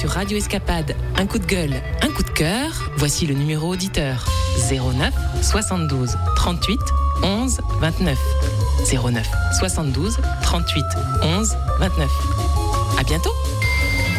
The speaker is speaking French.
sur Radio Escapade un coup de gueule, un coup de cœur, voici le numéro auditeur 09 72 38 11 29. 09 72 38 11 29. À bientôt.